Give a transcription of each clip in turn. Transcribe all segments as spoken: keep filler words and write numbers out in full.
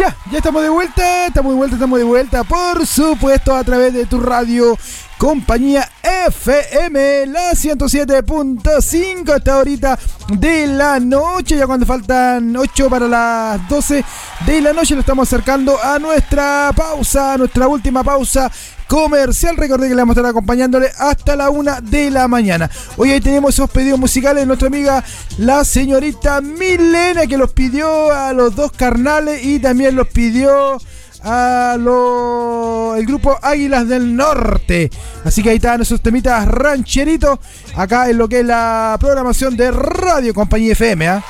Ya, ya estamos de vuelta, estamos de vuelta, estamos de vuelta, por supuesto, a través de tu radio Compañía F M, la ciento siete punto cinco, hasta ahorita de la noche, ya cuando faltan ocho para las doce de la noche, lo estamos acercando a nuestra pausa, a nuestra última pausa comercial. Recordé que le vamos a estar acompañándole hasta la una de la mañana. Hoy ahí tenemos esos pedidos musicales de nuestra amiga la señorita Milena, que los pidió a los dos carnales y también los pidió a lo, el grupo Águilas del Norte. Así que ahí están esos temitas rancheritos acá en lo que es la programación de Radio Compañía F M, ¿eh?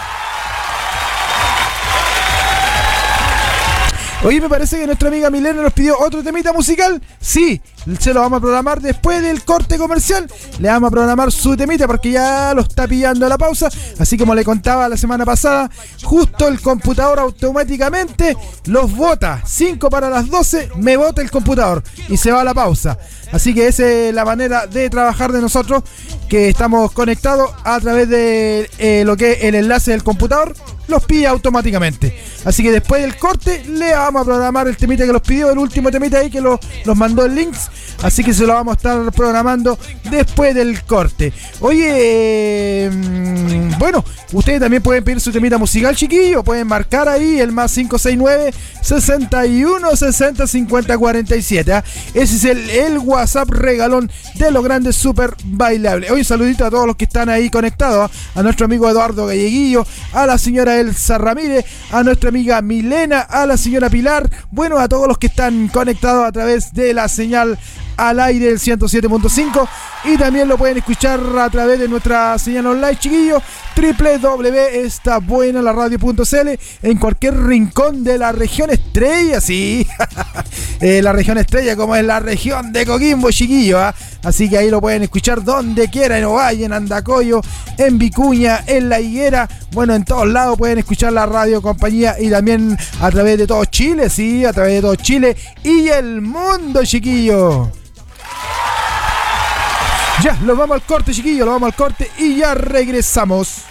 Oye, me parece que nuestra amiga Milena nos pidió otro temita musical. Sí, se lo vamos a programar después del corte comercial. Le vamos a programar su temita porque ya lo está pillando a la pausa. Así como le contaba la semana pasada, justo el computador automáticamente los bota. cinco para las doce, me bota el computador y se va a la pausa. Así que esa es la manera de trabajar de nosotros, que estamos conectados a través de eh, lo que es el enlace del computador. Los pide automáticamente. Así que después del corte le vamos a programar el temita que los pidió, el último temita ahí que lo, los mandó el links. Así que se lo vamos a estar programando después del corte. Oye, eh, bueno, ustedes también pueden pedir su temita musical, chiquillo. Pueden marcar ahí el más cinco seis nueve, sesenta y uno, sesenta, cincuenta, cuarenta y siete. ¿eh? Ese es el, el WhatsApp regalón de los grandes super bailables. Hoy un saludito a todos los que están ahí conectados. ¿eh? A nuestro amigo Eduardo Galleguillo, a la señora Elsa Ramírez, a nuestra amiga Milena, a la señora Pilar, bueno, a todos los que están conectados a través de la señal al aire del ciento siete punto cinco, y también lo pueden escuchar a través de nuestra señal online, chiquillos, doble u doble u doble u punto esta buena la radio punto c l, en cualquier rincón de la región estrella, sí, eh, la región estrella, como es la región de Coquimbo, chiquillos, ¿eh? Así que ahí lo pueden escuchar donde quieran, en Ovalle, en Andacoyo, en Vicuña, en La Higuera, bueno, en todos lados pueden escuchar la radio compañía, y también a través de todo Chile, sí, a través de todo Chile y el mundo, chiquillos. Ya, los vamos al corte, chiquillos, los vamos al corte y ya regresamos.